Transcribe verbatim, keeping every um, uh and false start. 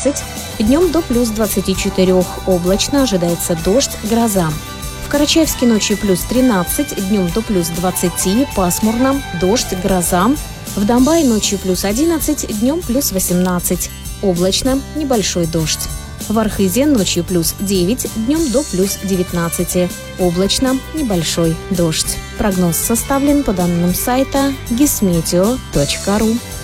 семнадцать, днем до плюс двадцати четырёх, облачно, ожидается дождь, гроза. В Карачаевске ночью плюс тринадцать, днем до плюс двадцати, пасмурно, дождь, гроза. В Домбае ночью плюс одиннадцать, днем плюс восемнадцать, облачно, небольшой дождь. В Архизе ночью плюс девять, днем до плюс девятнадцати, облачно, небольшой дождь. Прогноз составлен по данным сайта гисметео точка ру.